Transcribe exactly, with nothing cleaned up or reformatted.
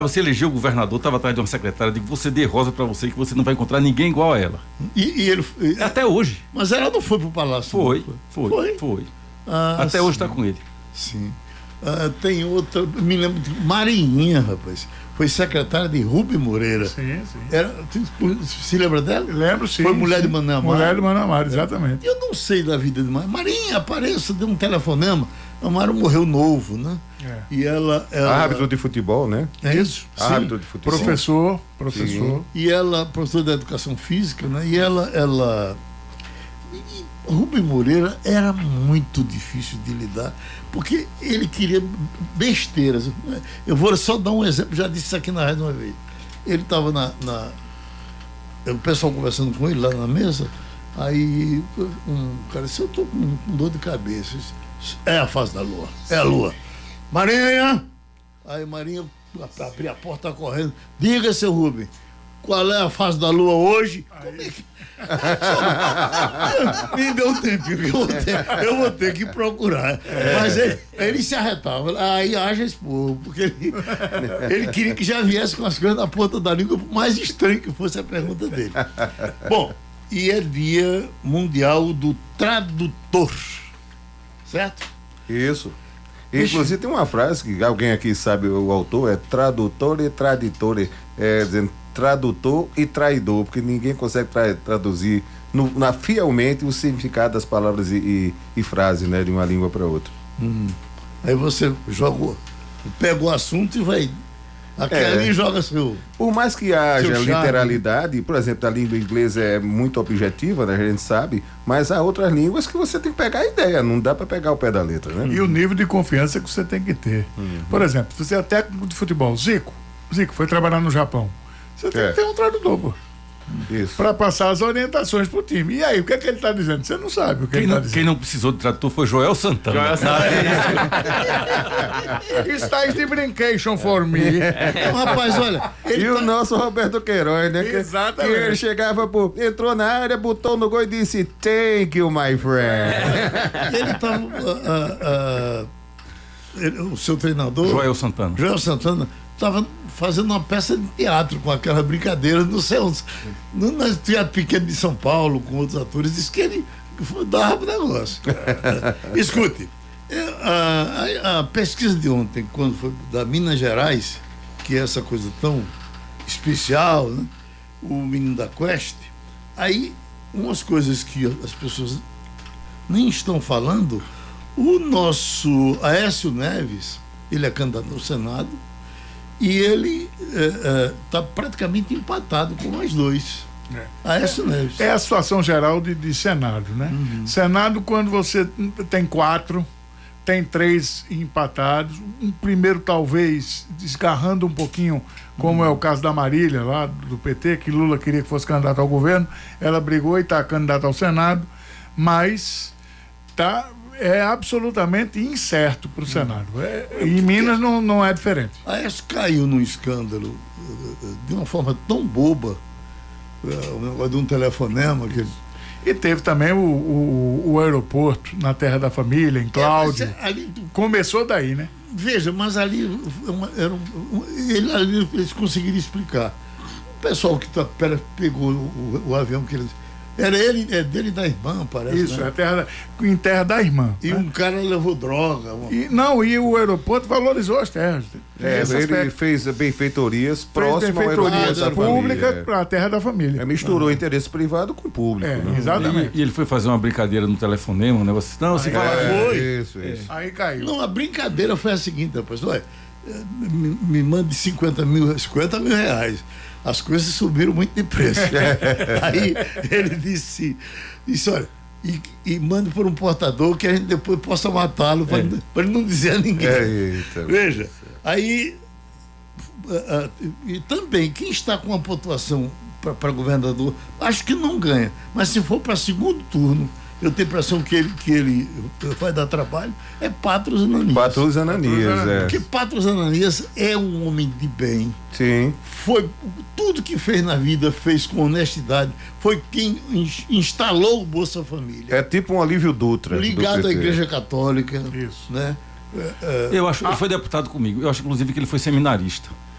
Você elegeu o governador, estava atrás de uma secretária, de que você dê rosa para você, que você não vai encontrar ninguém igual a ela. E, e ele. E, Até hoje. Mas ela não foi pro palácio. Foi, foi, foi. foi. Ah, Até sim. hoje está com ele. Sim. Ah, tem outra, me lembro de Marinha, rapaz. Foi secretária de Rubem Moreira. Sim, sim. Era, se lembra dela? Lembro, sim. Foi mulher sim. de Manuel Amaro. Mulher de Manuel Amaro, exatamente. Eu não sei da vida de Marinha. Marinha, apareça, deu um telefonema. Amaro morreu novo, né? É. E ela, ela... Árbitro de futebol, né? É isso? Árbitro de futebol. Professor, professor. Sim. E ela, professora da educação física, né? E ela, ela... E Rubem Moreira era muito difícil de lidar, porque ele queria besteiras. Eu vou só dar um exemplo, já disse isso aqui na rádio uma vez. Ele estava na, na... O pessoal conversando com ele lá na mesa, aí um cara disse, eu estou com dor de cabeça. É a fase da lua, é a lua. Marinha! Aí Marinha abriu a porta correndo. Diga, seu Rubem, qual é a fase da lua hoje? Como é que... Me deu um tempinho que eu vou ter, eu vou ter que procurar. É. Mas ele, ele se arretava. Aí haja esse povo, porque ele, ele queria que já viesse com as coisas na ponta da língua, por mais estranho que fosse a pergunta dele. Bom, e é Dia Mundial do Tradutor. Certo? Isso. Inclusive tem uma frase que alguém aqui sabe, o autor é tradutor e traditore, é, dizendo tradutor e traidor, porque ninguém consegue tra traduzir no, na, fielmente o significado das palavras e, e, e frases, né, de uma língua para outra. Hum. Aí você joga, pega o assunto e vai aquele é. ali joga seu. Por mais que haja literalidade, por exemplo, a língua inglesa é muito objetiva, né, a gente sabe, mas há outras línguas que você tem que pegar a ideia, não dá para pegar o pé da letra, né? E o nível de confiança que você tem que ter. Uhum. Por exemplo, você é técnico de futebol, Zico, Zico foi trabalhar no Japão. Você tem é. que ter um tradutor, pô. Isso. Para passar as orientações pro time. E aí, o que é que ele está dizendo? Você não sabe o que quem ele não, está dizendo. Quem não precisou de tradutor foi Joel Santana. Joel Santana. Está de brincation for me. Então, rapaz, olha. E tá... o nosso Roberto Queiroz, né? Exatamente. Que ele chegava, pro, entrou na área, botou no gol e disse: Thank you, my friend. Ele estava. Uh, uh, uh, o seu treinador. Joel Santana. Joel Santana estava fazendo uma peça de teatro com aquela brincadeira no céu, no, no Teatro Pequeno de São Paulo, com outros atores, disse que ele dava pro negócio. Escute, a, a, a pesquisa de ontem, quando foi da Minas Gerais, que é essa coisa tão especial, né? O menino da Quest, aí umas coisas que as pessoas nem estão falando, o nosso Aécio Neves, ele é candidato ao Senado, e ele está é, é, praticamente empatado com nós dois. É. Aécio Neves. É a situação geral de, de Senado, né? Uhum. Senado, quando você tem quatro, tem três empatados, um primeiro talvez desgarrando um pouquinho, como uhum. é o caso da Marília, lá do P T, que Lula queria que fosse candidato ao governo, ela brigou e está candidata ao Senado, mas está... é absolutamente incerto para o Senado. É, em Minas não, não é diferente. A Aécio caiu num escândalo de uma forma tão boba, o negócio de um telefonema. Que... E teve também o, o, o aeroporto na Terra da Família, em Cláudio. É, ali, começou daí, né? Veja, mas ali, uma, era um, ele, ali eles conseguiram explicar. O pessoal que tá, pera, pegou o, o avião que eles... Era ele, é dele e da irmã, parece. Isso, né? é terra, em terra da irmã. E né? um cara levou droga. Uma... E, não, e o aeroporto valorizou as terras. É, ele aspecto. fez benfeitorias próximas ao aeroporto pública para a terra da família. É, misturou ah. interesse privado com o público. É, né? Exatamente. E, e ele foi fazer uma brincadeira no telefonema, né? Você, não, você aí, fala, é, foi. Isso, isso. É. Aí caiu. Não, a brincadeira foi a seguinte, rapaz. Olha, me, me mande cinquenta mil, cinquenta mil reais. As coisas subiram muito de preço. Aí ele disse, disse olha, e, e mande por um portador que a gente depois possa matá-lo, para é. ele não dizer a ninguém. É, eita, Veja, aí uh, uh, e também quem está com uma pontuação para governador, acho que não ganha, mas se for para segundo turno, eu tenho a impressão que ele, que ele vai dar trabalho, é Patros Ananias. Patros Ananias, é. Porque Patros Ananias é um homem de bem. Sim. Foi, tudo que fez na vida, fez com honestidade. Foi quem instalou o Bolsa Família. É tipo um Olívio Dutra. Ligado à Igreja Católica. Isso. Né? É, é, eu acho, ele foi deputado comigo. Eu acho, inclusive, que ele foi seminarista.